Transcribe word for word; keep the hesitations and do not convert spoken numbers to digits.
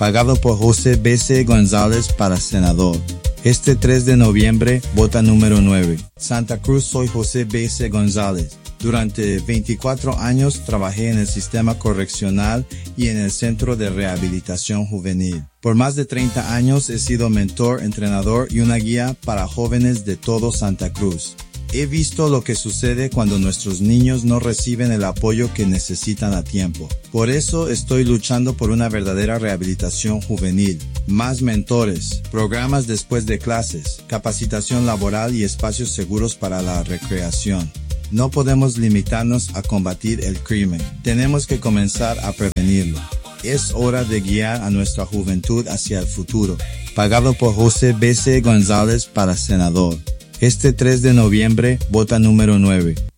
pagado por José B C González para senador. Este tres de noviembre, vota número nueve. Santa Cruz, soy José B C González. Durante veinticuatro años trabajé en el sistema correccional y en el Centro de Rehabilitación Juvenil. Por más de treinta años he sido mentor, entrenador y una guía para jóvenes de todo Santa Cruz. He visto lo que sucede cuando nuestros niños no reciben el apoyo que necesitan a tiempo. Por eso estoy luchando por una verdadera rehabilitación juvenil, más mentores, programas después de clases, capacitación laboral y espacios seguros para la recreación. No podemos limitarnos a combatir el crimen. Tenemos que comenzar a prevenirlo. Es hora de guiar a nuestra juventud hacia el futuro. Pagado por José B C González para senador. Este tres de noviembre, vota número nueve.